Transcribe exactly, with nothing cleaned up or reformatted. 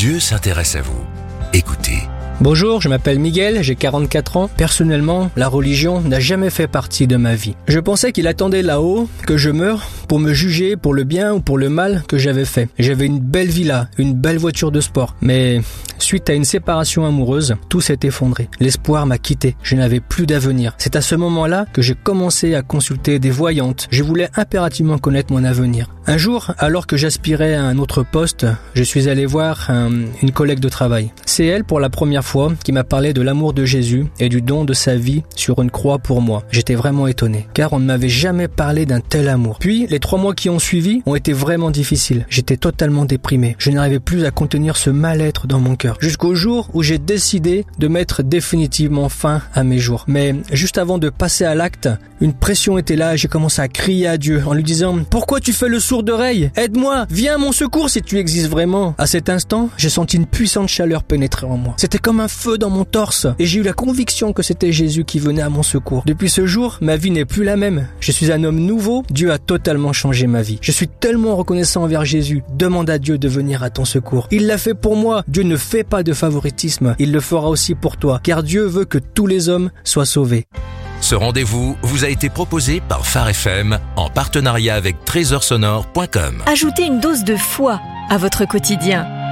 Dieu s'intéresse à vous. Écoutez. Bonjour, je m'appelle Miguel, j'ai quarante-quatre ans. Personnellement, la religion n'a jamais fait partie de ma vie. Je pensais qu'il attendait là-haut que je meure pour me juger pour le bien ou pour le mal que j'avais fait. J'avais une belle villa, une belle voiture de sport. Mais suite à une séparation amoureuse, tout s'est effondré. L'espoir m'a quitté. Je n'avais plus d'avenir. C'est à ce moment-là que j'ai commencé à consulter des voyantes. Je voulais impérativement connaître mon avenir. Un jour, alors que j'aspirais à un autre poste, je suis allé voir un, une collègue de travail. C'est elle, pour la première fois, qui m'a parlé de l'amour de Jésus et du don de sa vie sur une croix pour moi. J'étais vraiment étonné, car on ne m'avait jamais parlé d'un tel amour. Puis, les trois mois qui ont suivi ont été vraiment difficiles. J'étais totalement déprimé. Je n'arrivais plus à contenir ce mal-être dans mon cœur. Jusqu'au jour où j'ai décidé de mettre définitivement fin à mes jours. Mais juste avant de passer à l'acte, une pression était là et j'ai commencé à crier à Dieu en lui disant « Pourquoi tu fais le sourd d'oreille ? Aide-moi, viens à mon secours si tu existes vraiment !» À cet instant, j'ai senti une puissante chaleur pénétrer en moi. C'était comme un feu dans mon torse et j'ai eu la conviction que c'était Jésus qui venait à mon secours. Depuis ce jour, ma vie n'est plus la même. Je suis un homme nouveau. Dieu a totalement changé ma vie. Je suis tellement reconnaissant envers Jésus. Demande à Dieu de venir à ton secours. Il l'a fait pour moi. Dieu ne fait pas de favoritisme. Il le fera aussi pour toi, car Dieu veut que tous les hommes soient sauvés. Ce rendez-vous vous a été proposé par Phare F M en partenariat avec trésor sonore point com. Ajoutez une dose de foi à votre quotidien.